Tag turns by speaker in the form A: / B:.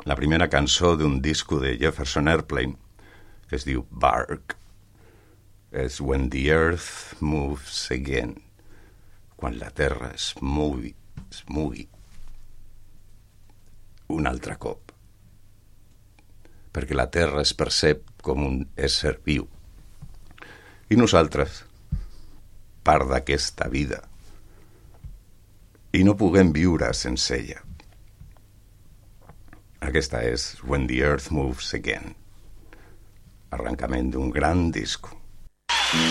A: La primera cançó d'un disco de Jefferson Airplane, que es diu Bark, és When the Earth Moves Again, quan la Terra es mugui un altre cop, perquè la Terra es percep com un ésser viu. I nosaltres, part d'aquesta vida, i no puguem viure sense ella. Aquesta és When the Earth Moves Again, arrencament d'un gran disco.